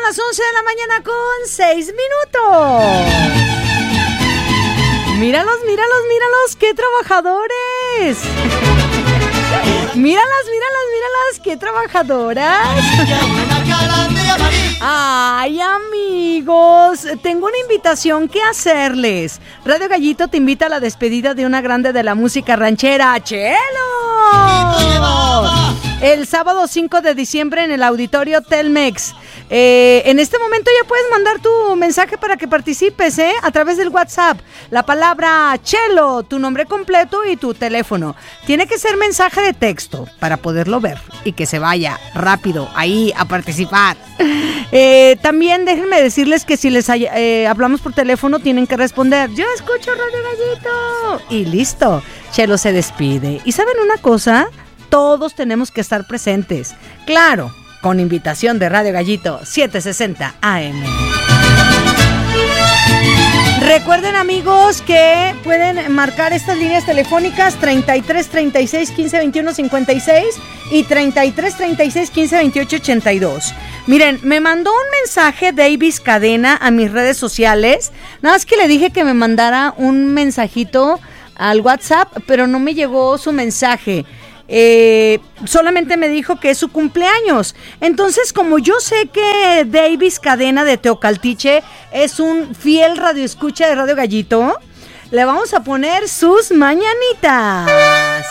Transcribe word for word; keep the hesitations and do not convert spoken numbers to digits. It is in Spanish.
las once de la mañana con seis minutos. Míralos, míralos, míralos, qué trabajadores. Míralas, míralas, míralas, qué trabajadoras. Ay, amigos, tengo una invitación que hacerles. Radio Gallito te invita a la despedida de una grande de la música ranchera, Chelo. El sábado cinco de diciembre en el auditorio Telmex. Eh, en este momento ya puedes mandar tu mensaje para que participes, ¿eh? A través del WhatsApp. La palabra Chelo, tu nombre completo y tu teléfono. Tiene que ser mensaje de texto para poderlo ver y que se vaya rápido ahí a participar. Eh, también déjenme decirles que si les hay, eh, hablamos por teléfono tienen que responder: yo escucho Radio Gallito. Y listo, Chelo se despide. ¿Y saben una cosa? Todos tenemos que estar presentes. Claro, con invitación de Radio Gallito setecientos sesenta A M. Recuerden, amigos, que pueden marcar estas líneas telefónicas treinta y tres, treinta y seis, quince, veintiuno, cincuenta y seis y treinta y tres, treinta y seis, quince, veintiocho, ochenta y dos. Miren, me mandó un mensaje Davis Cadena a mis redes sociales. Nada más que le dije que me mandara un mensajito al WhatsApp, pero no me llegó su mensaje. Eh, solamente me dijo que es su cumpleaños. Entonces, como yo sé que Davis Cadena de Teocaltiche es un fiel radioescucha de Radio Gallito, le vamos a poner sus mañanitas.